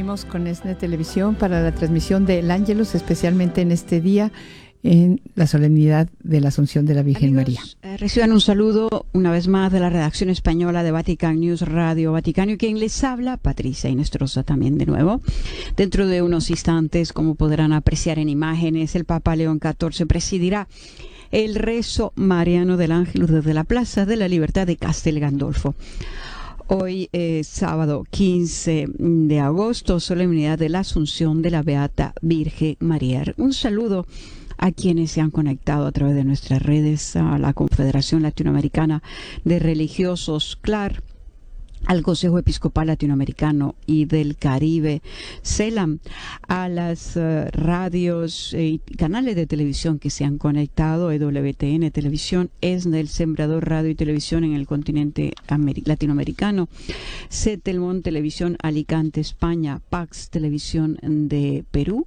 Seguimos con ESNE Televisión para la transmisión del Ángelus, especialmente en este día, en la solemnidad de la Asunción de la Virgen María. Reciban un saludo una vez más de la redacción española de Vatican News Radio Vaticano, y quien les habla, Patricia Inestrosa, también de nuevo. Dentro de unos instantes, como podrán apreciar en imágenes, el Papa León XIV presidirá el rezo mariano del Ángelus desde la Plaza de la Libertad de Castel Gandolfo. Hoy sábado 15 de agosto, solemnidad de la Asunción de la Beata Virgen María. Un saludo a quienes se han conectado a través de nuestras redes, a la Confederación Latinoamericana de Religiosos, CLAR, al Consejo Episcopal Latinoamericano y del Caribe, CELAM, a las radios y canales de televisión que se han conectado, EWTN Televisión, ESNE, El Sembrador Radio y Televisión en el continente latinoamericano, Cetelmont Televisión Alicante, España, Pax Televisión de Perú,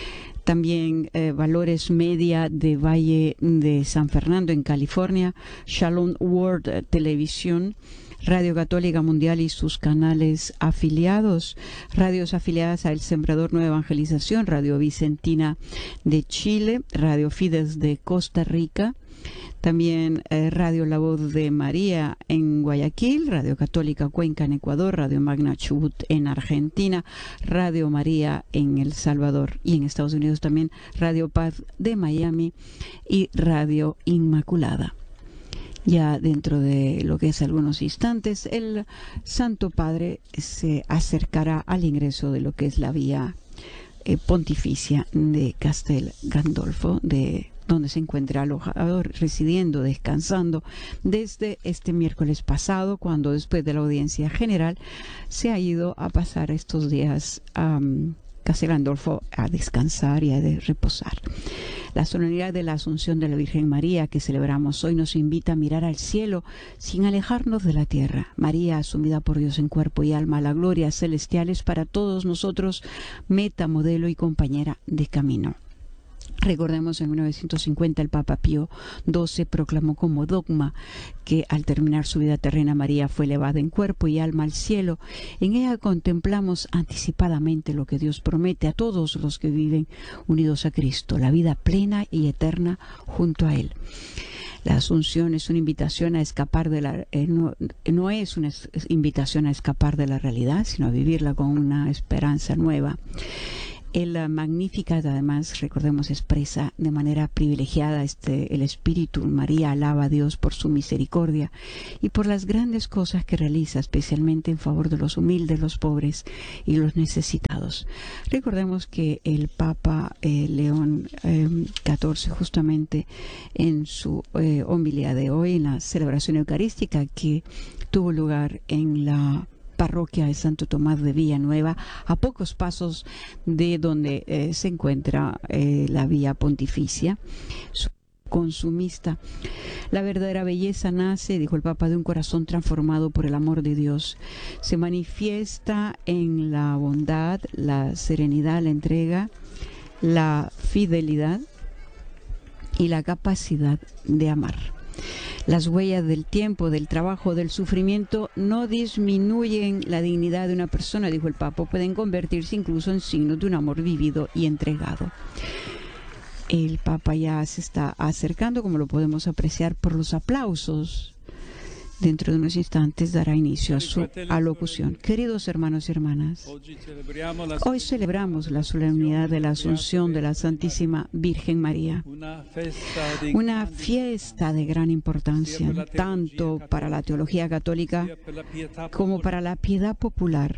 también Valores Media de Valle de San Fernando en California, Shalom World Televisión, Radio Católica Mundial y sus canales afiliados, radios afiliadas a El Sembrador Nueva Evangelización, Radio Vicentina de Chile, Radio Fides de Costa Rica, también Radio La Voz de María en Guayaquil, Radio Católica Cuenca en Ecuador, Radio Magna Chubut en Argentina, Radio María en El Salvador, y en Estados Unidos también Radio Paz de Miami y Radio Inmaculada. Ya dentro de lo que es algunos instantes, el Santo Padre se acercará al ingreso de lo que es la vía pontificia de Castel Gandolfo, de donde se encuentra alojado, residiendo, descansando desde este miércoles pasado, cuando después de la audiencia general se ha ido a pasar estos días a Castel Gandolfo a descansar y a reposar. La solemnidad de la Asunción de la Virgen María que celebramos hoy nos invita a mirar al cielo sin alejarnos de la tierra. María, asumida por Dios en cuerpo y alma, la gloria celestial es para todos nosotros meta, modelo y compañera de camino. Recordemos, en 1950 el Papa Pío XII proclamó como dogma que al terminar su vida terrena María fue elevada en cuerpo y alma al cielo. En ella contemplamos anticipadamente lo que Dios promete a todos los que viven unidos a Cristo, la vida plena y eterna junto a Él. La Asunción es una invitación a escapar de la no es una invitación a escapar de la realidad, sino a vivirla con una esperanza nueva. El Magnificat, además, recordemos, expresa de manera privilegiada el espíritu. María alaba a Dios por su misericordia y por las grandes cosas que realiza, especialmente en favor de los humildes, los pobres y los necesitados. Recordemos que el Papa León XIV, justamente en su homilía de hoy, en la celebración eucarística que tuvo lugar en la parroquia de Santo Tomás de Villanueva, a pocos pasos de donde se encuentra la vía pontificia consumista. La verdadera belleza nace, dijo el Papa, de un corazón transformado por el amor de Dios. Se manifiesta en la bondad, la serenidad, la entrega, la fidelidad y la capacidad de amar. Las huellas del tiempo, del trabajo, del sufrimiento no disminuyen la dignidad de una persona, dijo el Papa, pueden convertirse incluso en signos de un amor vivido y entregado. El Papa ya se está acercando, como lo podemos apreciar por los aplausos. Dentro de unos instantes dará inicio a su alocución. Queridos hermanos y hermanas, hoy celebramos la solemnidad de la Asunción de la Santísima Virgen María, una fiesta de gran importancia, tanto para la teología católica como para la piedad popular.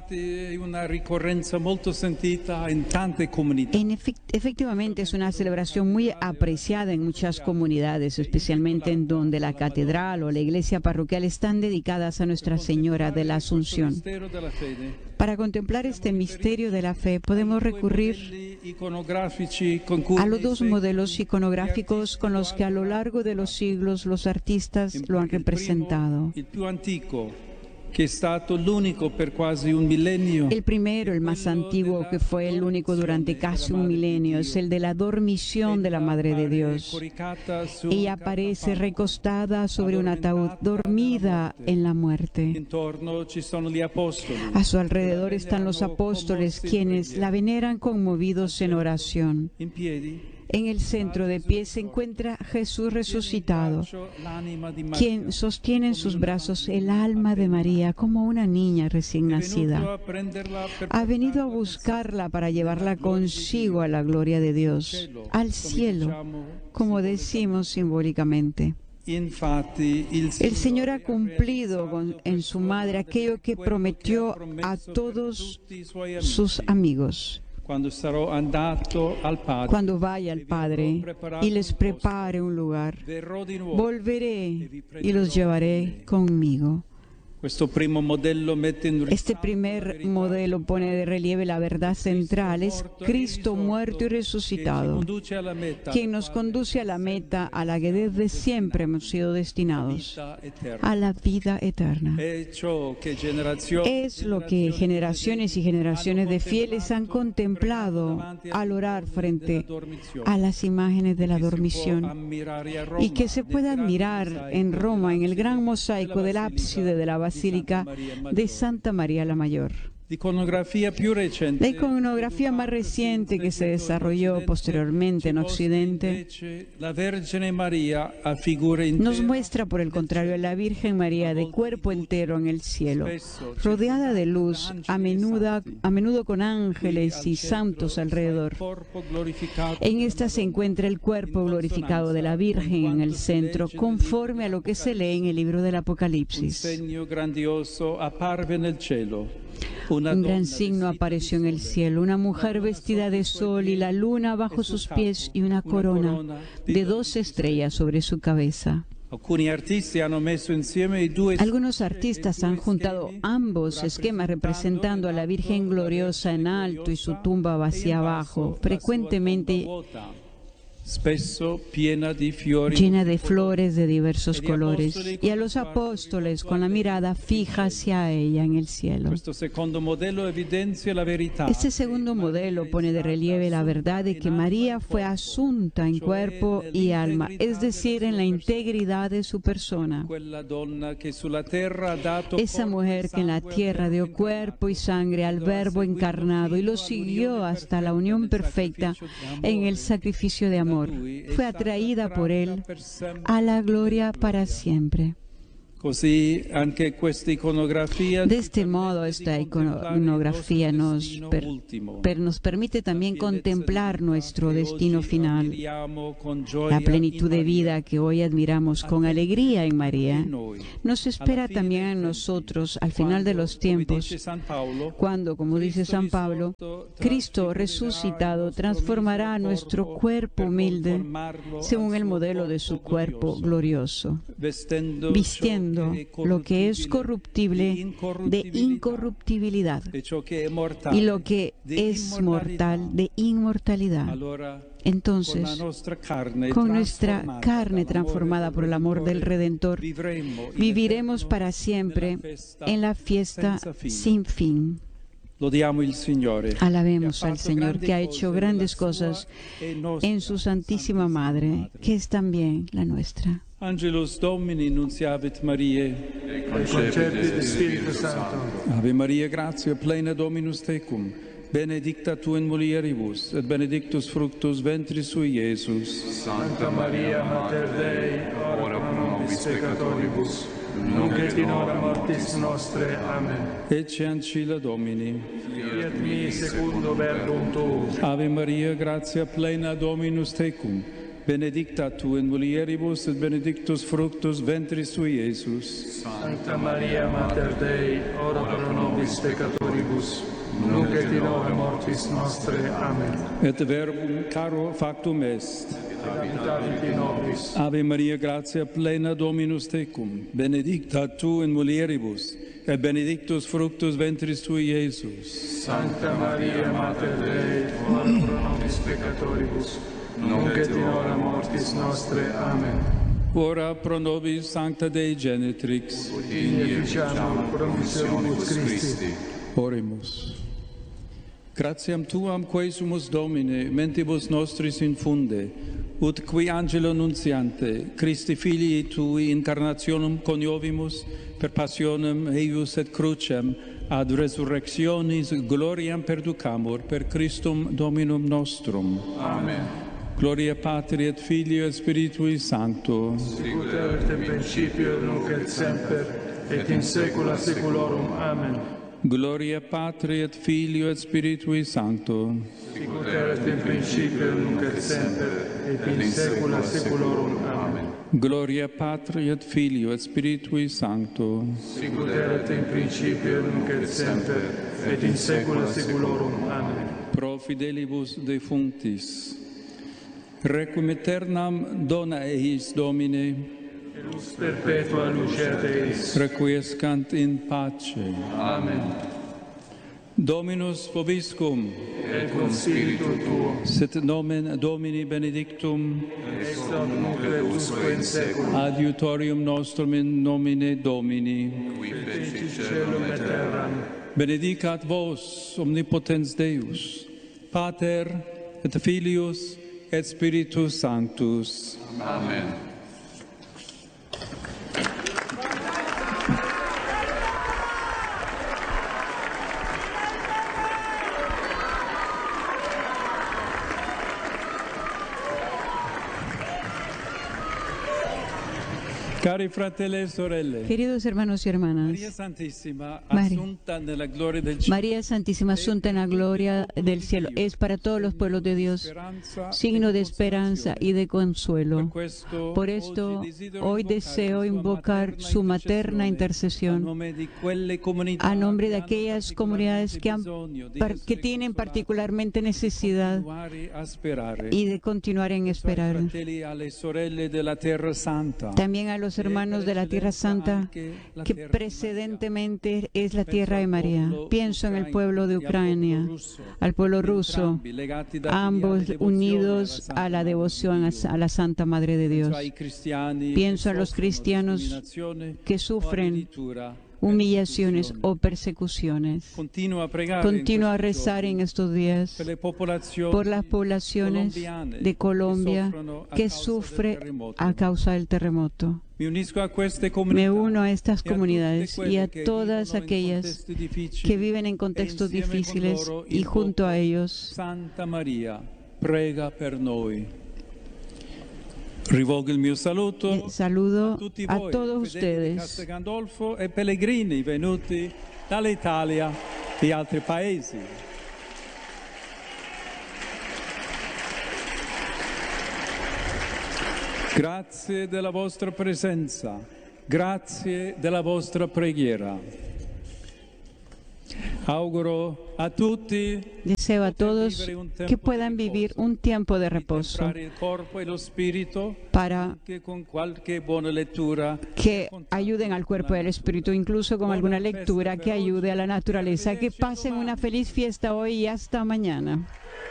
Efectivamente, es una celebración muy apreciada en muchas comunidades, especialmente en donde la catedral o la iglesia parroquial están dedicadas a Nuestra Señora de la Asunción. Para contemplar este misterio de la fe podemos recurrir a los dos modelos iconográficos con los que a lo largo de los siglos los artistas lo han representado. che è stato l'unico per quasi un millennio. El primero, el más antiguo, que fue el único durante casi un milenio, es el de la dormición de la Madre de Dios. Ella aparece recostada sobre un ataúd, dormida en la muerte. Intorno ci sono gli apostoli. A su alrededor están los apóstoles, quienes la veneran conmovidos en oración. In piedi, En el centro de pie se encuentra Jesús resucitado, quien sostiene en sus brazos el alma de María como una niña recién nacida. Ha venido a buscarla para llevarla consigo a la gloria de Dios, al cielo, como decimos simbólicamente. El Señor ha cumplido en su madre aquello que prometió a todos sus amigos. Cuando vaya al Padre y les prepare un lugar, volveré y los llevaré conmigo. Este primer modelo pone de relieve la verdad central, es Cristo muerto y resucitado, quien nos conduce a la meta a la que desde siempre hemos sido destinados, a la vida eterna. Es lo que generaciones y generaciones de fieles han contemplado al orar frente a las imágenes de la dormición, y que se puede admirar en Roma en el gran mosaico del ábside de la Basílica de Santa María la Mayor. La iconografía más reciente que se desarrolló posteriormente en Occidente nos muestra, por el contrario, a la Virgen María de cuerpo entero en el cielo, rodeada de luz, a menudo con ángeles y santos alrededor. En esta se encuentra el cuerpo glorificado de la Virgen en el centro, conforme a lo que se lee en el libro del Apocalipsis. Un gran signo apareció en el cielo, una mujer vestida de sol y la luna bajo sus pies y una corona de 2 estrellas sobre su cabeza. Algunos artistas han juntado ambos esquemas representando a la Virgen gloriosa en alto y su tumba vacía abajo, frecuentemente llena de flores de diversos colores, y a los apóstoles con la mirada fija hacia ella en el cielo. Este segundo modelo pone de relieve la verdad de que María fue asunta en cuerpo y alma, es decir, en la integridad de su persona. Esa mujer que en la tierra dio cuerpo y sangre al Verbo encarnado y lo siguió hasta la unión perfecta en el sacrificio de amor, fue atraída por él a la gloria para siempre. De este modo, esta iconografía nos permite también contemplar nuestro destino final. La plenitud de vida que hoy admiramos con alegría en María nos espera también a nosotros al final de los tiempos, cuando, como dice San Pablo, Cristo resucitado transformará nuestro cuerpo humilde según el modelo de su cuerpo glorioso, vistiendo lo que es corruptible de incorruptibilidad y lo que es mortal de inmortalidad. Entonces, con nuestra carne transformada por el amor del Redentor, viviremos para siempre en la fiesta sin fin. Alabemos al Señor, que ha hecho grandes cosas en su Santísima Madre, que es también la nuestra. Angelus Domini nunciavit Mariae, et concepit Spiritus Sancto. Ave Maria, gratia plena Dominus tecum, benedicta tu in mulieribus, et benedictus fructus ventris sui, Iesus. Santa Maria, Mater Dei, ora pro nobis peccatoribus, nunc et in hora mortis nostre. Amen. Ecce ancilla Domini. Fiat mi secundo verbum tuum. Ave Maria, gratia plena Dominus tecum, benedicta tu in mulieribus, et benedictus fructus ventris tui, Iesus. Santa Maria, Mater Dei, ora pro nobis peccatoribus, nunc et in hora mortis nostre. Amen. Et verbum caro factum est. Habitavit in nobis. Ave Maria, gratia plena Dominus tecum, benedicta tu in mulieribus, et benedictus fructus ventris tui, Iesus. Santa Maria, Mater Dei, ora pro nobis peccatoribus, nunc et in hora mortis nostre. Amen. Ora pro nobis sancta Dei Genetrix. Diciamo promissionibus Christi. Oremus. Gratiam Tuam quae sumus Domine, mentibus nostris infunde, ut qui angelo nuntiante, Christi Filii Tui incarnationem coniovimus, per passionem eius et crucem, ad resurrectionis gloriam perducamur, per Christum Dominum nostrum. Amen. Gloria Patri et Filio et Spiritui Sancto. Sicut erat in principio, nunc et semper, et in saecula saeculorum. Amen. Gloria Patri et Filio et Spiritui Sancto. Sicut erat in principio, nunc et semper, et in saecula saeculorum. Amen. Gloria Patri et Filio et Spiritui Sancto. Sicut erat in principio, nunc et semper, et in saecula saeculorum. Amen. Pro fidelibus defunctis. Requiem aeternam dona eis Domine. Lux perpetua lucet eis. Requiescant in pace. Amen. Dominus vobiscum. Et cum spiritu tuo. Sit nomen Domini benedictum. Ex hoc nunc et usque in saeculum. Adiutorium nostrum in nomine Domini. Qui fecit caelum et terram. Benedicat vos omnipotens Deus, Pater et Filius et Spiritus Sanctus. Amen. Cari fratelli e sorelle, Queridos hermanos y hermanas, Maria Santissima, María. assunta nella gloria del cielo, María Santísima Asunta en la gloria del cielo es para todos los pueblos de Dios signo de esperanza y de consuelo. Por esto, hoy deseo invocar su materna intercesión a nombre de aquellas comunidades que tienen particularmente necesidad y de continuar en esperar. También a los hermanos de la Tierra Santa, que precedentemente es la tierra de María. Pienso en el pueblo de Ucrania, al pueblo ruso, ambos unidos a la devoción a la Santa Madre de Dios. Pienso a los cristianos que sufren humillaciones o persecuciones. Continúo a rezar en estos días por las poblaciones de Colombia que sufren a causa del terremoto. Me uno a estas comunidades y a todas aquellas que viven en contextos difíciles y junto a ellos. Santa Maria, prega per noi. Rivolgo il mio saluto Saludo tutti a voi, todos fedeli di ustedes, Castel Gandolfo e pellegrini venuti dall'Italia e altri paesi. Grazie della vostra presenza, grazie della vostra preghiera. Auguro a tutti deseo a todos que puedan vivir un tiempo de reposo temprare il corpo e lo spirito para che con qualche buona lettura que ayuden al cuerpo y al espíritu, incluso con alguna lectura que ayude a la naturaleza. Que pasen una feliz fiesta hoy y hasta mañana.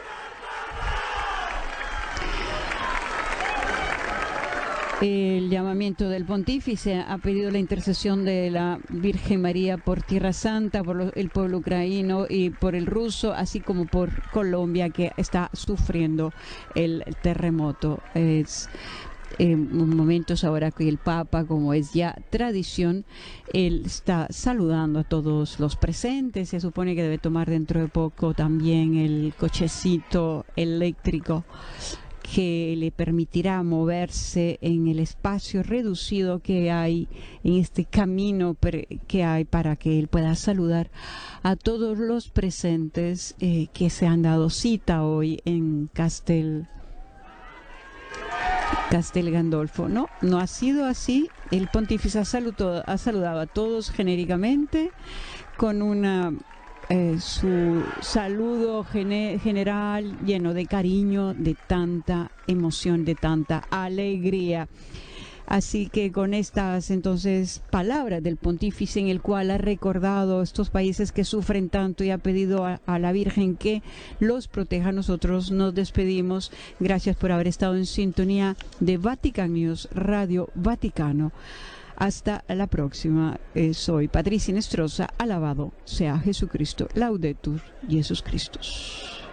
El llamamiento del pontífice ha pedido la intercesión de la Virgen María por Tierra Santa, por el pueblo ucraniano y por el ruso, así como por Colombia, que está sufriendo el terremoto. Es momentos ahora que el Papa, como es ya tradición, él está saludando a todos los presentes. Se supone que debe tomar dentro de poco también el cochecito eléctrico que le permitirá moverse en el espacio reducido que hay en este camino que hay para que él pueda saludar a todos los presentes que se han dado cita hoy en Castel Gandolfo. No ha sido así. El pontífice ha saludado a todos genéricamente con su saludo general lleno de cariño, de tanta emoción, de tanta alegría. Así que con estas entonces palabras del pontífice, en el cual ha recordado estos países que sufren tanto y ha pedido a la Virgen que los proteja, nosotros nos despedimos. Gracias por haber estado en sintonía de Vatican News Radio Vaticano. Hasta la próxima. Soy Patricia Inestrosa. Alabado sea Jesucristo. Laudetur Jesus Christus.